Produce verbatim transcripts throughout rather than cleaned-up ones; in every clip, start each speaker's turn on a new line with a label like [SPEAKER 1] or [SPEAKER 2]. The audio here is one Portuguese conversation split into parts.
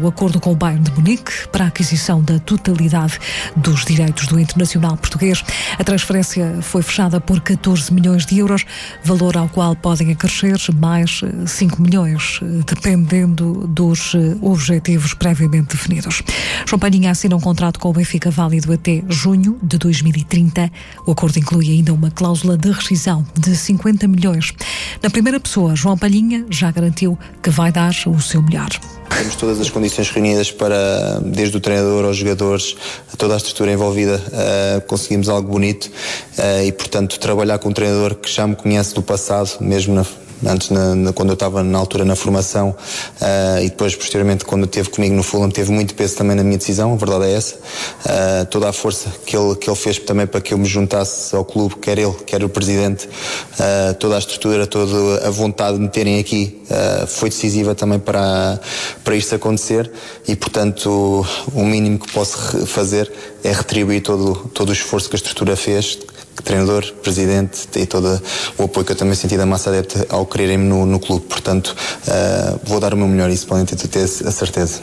[SPEAKER 1] o acordo com o Bayern de Munique para a aquisição da totalidade dos direitos do internacional português. A transferência foi fechada por catorze milhões de euros, valor ao qual podem acrescer mais cinco milhões, dependendo dos objetivos previamente definidos. João Palhinha assina um contrato com o Benfica válido até junho de dois mil e trinta. O acordo inclui ainda uma cláusula de rescisão de cinquenta milhões. Na primeira pessoa, João Palhinha já garantiu que vai dar o seu melhor.
[SPEAKER 2] Temos todas as condições reunidas para, desde o treinador aos jogadores, toda a estrutura envolvida, uh, conseguimos algo bonito uh, e, portanto, trabalhar com um treinador que já me conhece do passado, mesmo na antes na, na, quando eu estava na altura na formação uh, e depois posteriormente quando esteve comigo no Fulham, teve muito peso também na minha decisão, a verdade é essa. Uh, toda a força que ele, que ele fez também para que eu me juntasse ao clube, quer ele, quer o presidente, uh, toda a estrutura, toda a vontade de me terem aqui uh, foi decisiva também para, para isto acontecer e, portanto, o mínimo que posso fazer é retribuir todo, todo o esforço que a estrutura fez, treinador, presidente e todo o apoio que eu também senti da massa adepta ao quererem-me no, no clube. Portanto, uh, vou dar o meu melhor, isso podem ter, ter a certeza.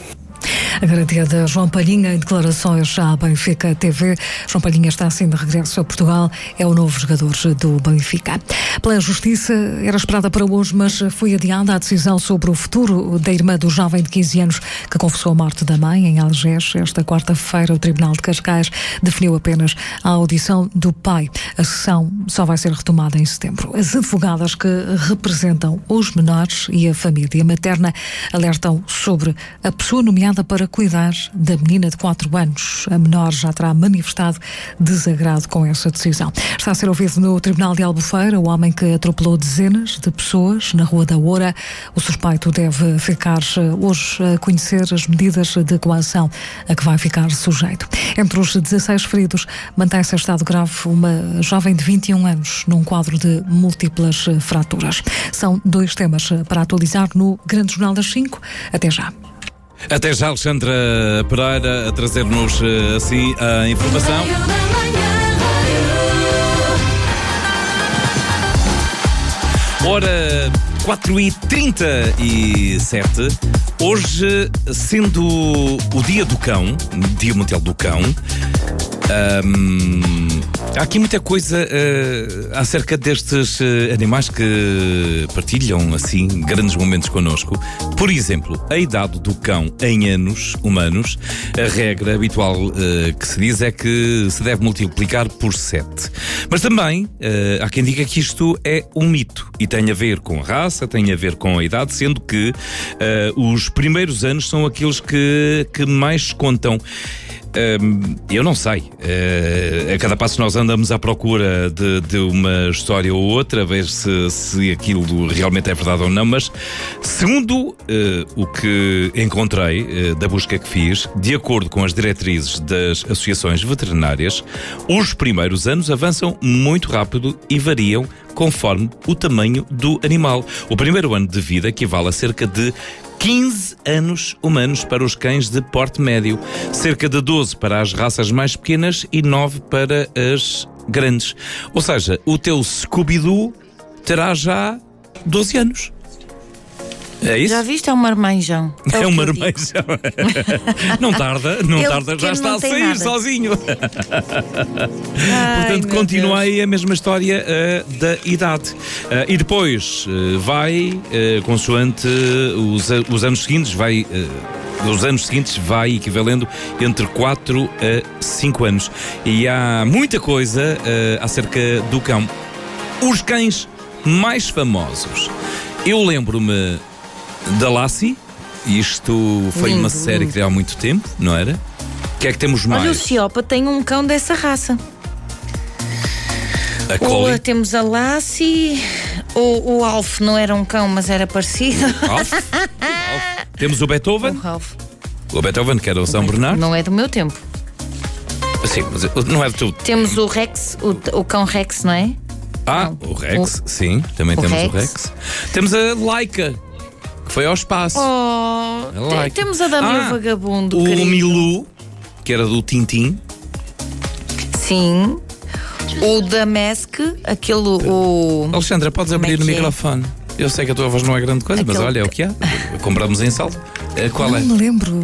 [SPEAKER 1] A garantia de João Palhinha em declarações à Benfica T V. João Palhinha está assim de regresso a Portugal, é o novo jogador do Benfica. Pela Justiça, era esperada para hoje, mas foi adiada a decisão sobre o futuro da irmã do jovem de quinze anos que confessou a morte da mãe em Algés. Esta quarta-feira, o Tribunal de Cascais definiu apenas a audição do pai. A sessão só vai ser retomada em setembro. As advogadas que representam os menores e a família materna alertam sobre a pessoa nomeada para cuidar da menina de quatro anos. A menor já terá manifestado desagrado com essa decisão. Está a ser ouvido no Tribunal de Albufeira o homem que atropelou dezenas de pessoas na Rua da Oura. O suspeito deve ficar hoje a conhecer as medidas de coação a que vai ficar sujeito. Entre os dezasseis feridos, mantém-se em estado grave uma jovem de vinte e um anos, num quadro de múltiplas fraturas. São dois temas para atualizar no Grande Jornal das cinco. Até já.
[SPEAKER 3] Até já, Alexandra Pereira, a trazer-nos assim a informação. Ora, quatro e trinta e sete, hoje sendo o Dia do Cão, Dia Mundial do Cão, hum, há aqui muita coisa uh, acerca destes uh, animais que partilham assim grandes momentos connosco. Por exemplo, a idade do cão em anos humanos, a regra habitual uh, que se diz é que se deve multiplicar por sete. Mas também uh, há quem diga que isto é um mito e tem a ver com a raça, tem a ver com a idade, sendo que uh, os primeiros anos são aqueles que, que mais contam. Um, eu não sei. Uh, a cada passo nós andamos à procura de, de uma história ou outra, a ver se, se aquilo realmente é verdade ou não, mas segundo uh, o que encontrei uh, da busca que fiz, de acordo com as diretrizes das associações veterinárias, os primeiros anos avançam muito rápido e variam conforme o tamanho do animal. O primeiro ano de vida equivale a cerca de quinze anos humanos para os cães de porte médio, cerca de doze para as raças mais pequenas e nove para as grandes. Ou seja, o teu Scooby-Doo terá já doze anos. É isso?
[SPEAKER 4] Já viste? É um marmanjão.
[SPEAKER 3] É, é um marmanjão. Não tarda, não
[SPEAKER 4] Ele
[SPEAKER 3] tarda, já está a sair
[SPEAKER 4] nada.
[SPEAKER 3] sozinho.
[SPEAKER 4] Ai,
[SPEAKER 3] portanto, continua
[SPEAKER 4] Deus.
[SPEAKER 3] aí a mesma história uh, da idade. Uh, e depois uh, vai, uh, consoante os, os anos seguintes, vai. Uh, Os anos seguintes vai equivalendo entre quatro a cinco anos. E há muita coisa uh, acerca do cão. Os cães mais famosos. Eu lembro-me da Lassie. Isto foi
[SPEAKER 4] lindo,
[SPEAKER 3] uma série
[SPEAKER 4] lindo.
[SPEAKER 3] que deu há muito tempo, não era? O que é que temos mais?
[SPEAKER 4] Olha, o Ciopa tem um cão dessa raça.
[SPEAKER 3] A Collie.
[SPEAKER 4] Ou temos a Lassie. O, o Alf não era um cão, mas era parecido.
[SPEAKER 3] Alf? Alf. Temos o Beethoven.
[SPEAKER 4] O Ralph.
[SPEAKER 3] O Beethoven, que era o São Bernardo.
[SPEAKER 4] Não é do meu tempo.
[SPEAKER 3] Sim, mas não é de tudo.
[SPEAKER 4] Temos o Rex, o, o cão Rex, não é?
[SPEAKER 3] Ah,
[SPEAKER 4] não.
[SPEAKER 3] o Rex,
[SPEAKER 4] o...
[SPEAKER 3] sim, também
[SPEAKER 4] o
[SPEAKER 3] temos
[SPEAKER 4] Rex.
[SPEAKER 3] o Rex. Temos a Laika, que foi ao espaço.
[SPEAKER 4] Oh,
[SPEAKER 3] A Laika.
[SPEAKER 4] te- temos a Dama e
[SPEAKER 3] Ah,
[SPEAKER 4] o Vagabundo.
[SPEAKER 3] O
[SPEAKER 4] querido.
[SPEAKER 3] Milu, que era do Tintim.
[SPEAKER 4] Sim. O Damask, aquele. O...
[SPEAKER 3] Alexandra, podes
[SPEAKER 4] Como é
[SPEAKER 3] abrir o
[SPEAKER 4] que é?
[SPEAKER 3] microfone? Eu sei que a tua voz não é grande coisa, mas
[SPEAKER 4] Aquele
[SPEAKER 3] olha, é o que há. Compramos em saldo. Eh, Qual é?
[SPEAKER 1] Não me lembro.